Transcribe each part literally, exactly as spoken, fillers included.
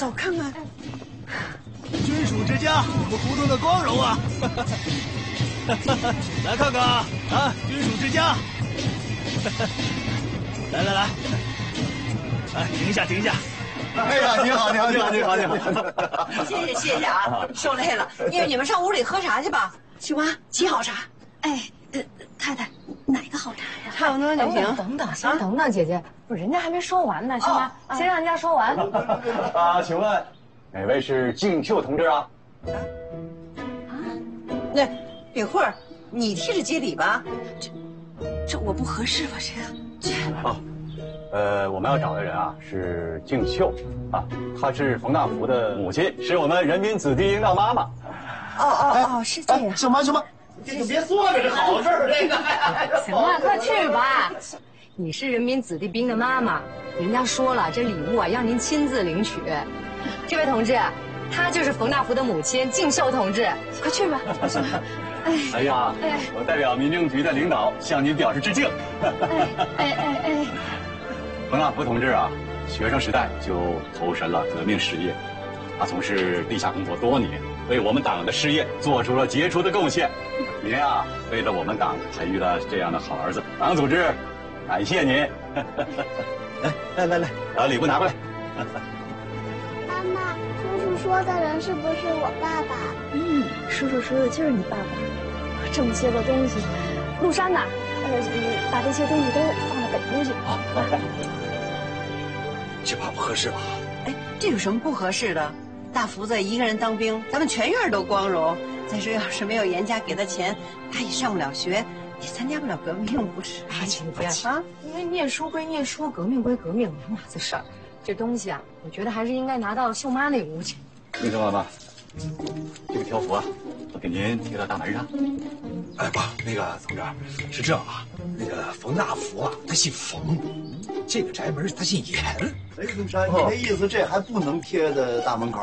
走看看。 君属之家，我们胡同的光荣啊！来看看啊，啊，君属之家。来来来，哎，停一下，停一下。 哎呀，你好，你好，你好，你好，你好！ 谢谢谢谢啊，受累了。因为你们上屋里喝茶去吧。秀妈，沏好茶。 哎，呃，太太，哪个好茶呀？ 差不多就行。 等等，先等等，姐姐，不是人家还没说完呢，秀妈，先让人家说完。 啊，请问哪位是敬秀同志啊？ 啊？那炳慧儿，你替着接礼吧。这这我不合适吧？这个这。 哦。呃，我们要找的人啊是敬秀啊，她是冯大福的母亲，是我们人民子弟营的妈妈。 哦哦哦，是这样。 秀妈秀妈，这就别说了，这是好事儿，这个。 行了，快去吧。你是人民子弟兵的妈妈，人家说了，这礼物啊要您亲自领取。这位同志，她就是冯大福的母亲敬秀同志，快去吧。 哎哎呀，我代表民政局的领导向您表示致敬。 哎哎哎哎。 冯大福同志啊，学生时代就投身了革命事业，他从事地下工作多年，为我们党的事业做出了杰出的贡献。您啊，为了我们党培育了这样的好儿子，党组织感谢您。来来来来，把礼物拿过来。 妈妈，叔叔说的人是不是我爸爸？ 嗯，叔叔说的就是你爸爸。这么些个东西，陆山呐，呃，把这些东西都放到北屋去。 好。这怕不合适吧？ 哎，这有什么不合适的？大福子一个人当兵，咱们全院都光荣。再说，要是没有严家给他钱，他也上不了学，也参加不了革命，不是？ 哎，请你不要啊！因为念书归念书，革命归革命，没码子事儿。这东西啊，我觉得还是应该拿到秀妈那屋去。 那个妈妈，这个条幅啊，我给您贴到大门上。 哎，不，那个同志是这样啊，那个冯大福啊，他姓冯，这个宅门他姓严。 哎，陆山，你那意思这还不能贴在大门口？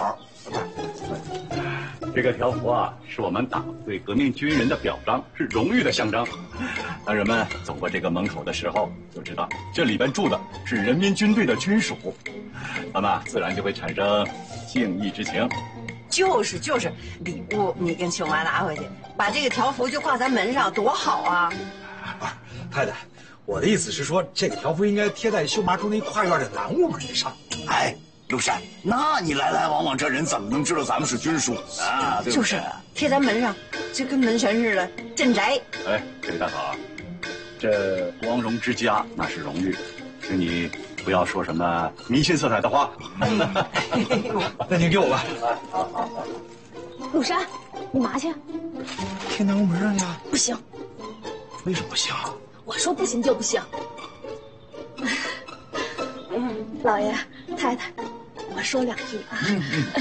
这个条幅啊，是我们党对革命军人的表彰，是荣誉的象征。当人们走过这个门口的时候，就知道这里边住的是人民军队的军属，那么自然就会产生敬意之情。 就是就是，礼物你跟秀妈拿回去，把这个条幅就挂咱门上，多好啊！ 不是，太太，我的意思是说，这个条幅应该贴在秀妈住那跨院的南屋门上。 哎，陆山，那你来来往往，这人怎么能知道咱们是军属啊？对不对？ 就是贴咱门上，就跟门神似的，镇宅。 哎，这位大嫂，这光荣之家那是荣誉，请你不要说什么迷信色彩的话。 那您给我吧。 陆山，你嘛去？ 贴南屋门上去啊？ 不行。 为什么不行？ 我说不行就不行。嗯，老爷太太，我说两句啊。嗯嗯、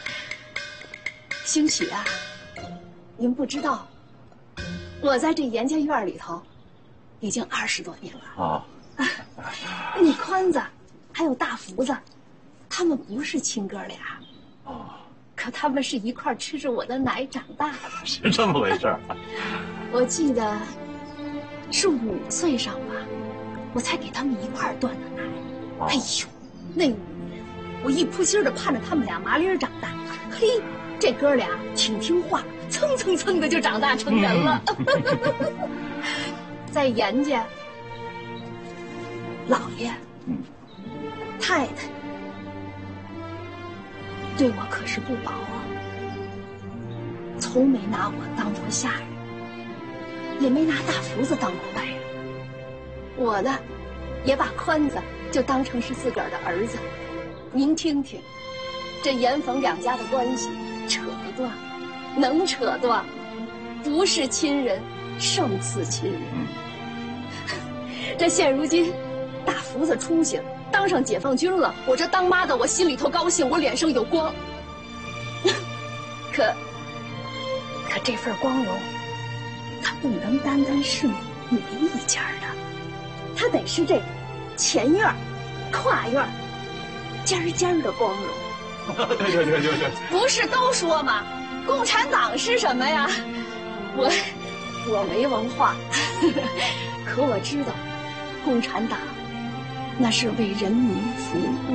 兴许啊，您不知道，我在这严家院里头已经二十多年了。啊。那宽子，还有大福子，他们不是亲哥俩。哦。可他们是一块吃着我的奶长大的。 是这么回事儿。 我记得是五岁上吧，我才给他们一块断的奶。哦、哎呦，那五年我一扑心的盼着他们俩麻溜长大。嘿，这哥俩挺听话，蹭蹭蹭的就长大成人了。嗯、在严家，老爷、嗯、太太对我可是不薄啊，从没拿我当过下人，也没拿大福子当过外人。我呢，也把宽子就当成是自个儿的儿子。您听听，这严冯两家的关系扯不断，能扯断，不是亲人胜似亲人。这现如今，大福子出息了，当上解放军了，我这当妈的，我心里头高兴，我脸上有光。可，可这份光荣，它不能单单是你一家的，它得是这前院、跨院、尖尖的光荣。 对对对对对， 不是都说吗？共产党是什么呀？我我没文化，可我知道，共产党那是为人民服务。